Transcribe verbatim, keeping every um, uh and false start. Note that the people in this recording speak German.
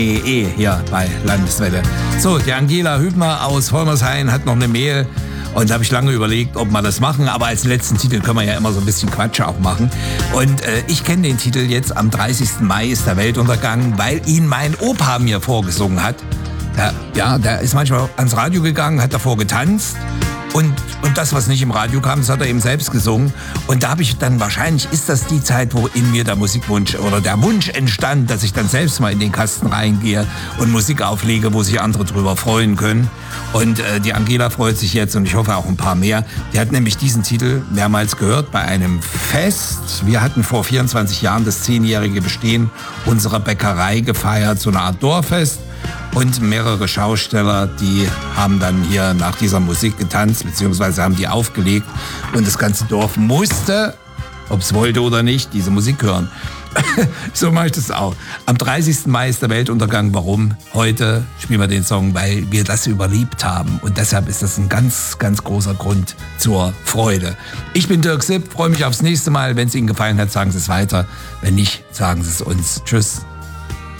E hier bei Landeswelle. So, die Angela Hübner aus Holmershain hat noch eine Mail und da habe ich lange überlegt, ob wir das machen, aber als letzten Titel können wir ja immer so ein bisschen Quatsch auch machen. Und äh, ich kenne den Titel jetzt, am dreißigsten Mai ist der Weltuntergang, weil ihn mein Opa mir vorgesungen hat. Der, ja, der ist manchmal ans Radio gegangen, hat davor getanzt. Und, und das, was nicht im Radio kam, das hat er eben selbst gesungen. Und da habe ich dann, wahrscheinlich ist das die Zeit, wo in mir der Musikwunsch oder der Wunsch entstand, dass ich dann selbst mal in den Kasten reingehe und Musik auflege, wo sich andere drüber freuen können. Und äh, die Angela freut sich jetzt und ich hoffe auch ein paar mehr. Die hat nämlich diesen Titel mehrmals gehört bei einem Fest. Wir hatten vor vierundzwanzig Jahren das zehnjährige Bestehen unserer Bäckerei gefeiert, so eine Art Dorffest. Und mehrere Schausteller, die haben dann hier nach dieser Musik getanzt, beziehungsweise haben die aufgelegt. Und das ganze Dorf musste, ob es wollte oder nicht, diese Musik hören. So mache ich das auch. Am dreißigsten Mai ist der Weltuntergang. Warum? Heute spielen wir den Song, weil wir das überlebt haben. Und deshalb ist das ein ganz, ganz großer Grund zur Freude. Ich bin Dirk Sipp, freue mich aufs nächste Mal. Wenn es Ihnen gefallen hat, sagen Sie es weiter. Wenn nicht, sagen Sie es uns. Tschüss.